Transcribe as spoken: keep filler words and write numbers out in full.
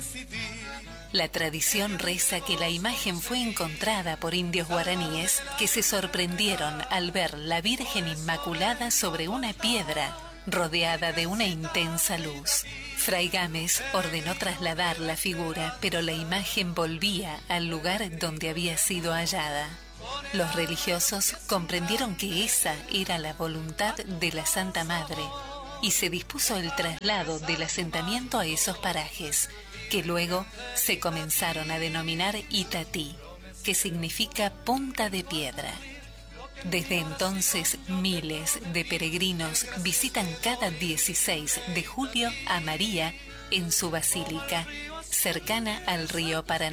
La tradición reza que la imagen fue encontrada por indios guaraníes que se sorprendieron al ver la Virgen Inmaculada sobre una piedra rodeada de una intensa luz. Fray Gámez ordenó trasladar la figura, pero la imagen volvía al lugar donde había sido hallada. Los religiosos comprendieron que esa era la voluntad de la Santa Madre y se dispuso el traslado del asentamiento a esos parajes, que luego se comenzaron a denominar Itatí, que significa punta de piedra. Desde entonces, miles de peregrinos visitan cada dieciséis de julio a María en su basílica, cercana al río Paraná.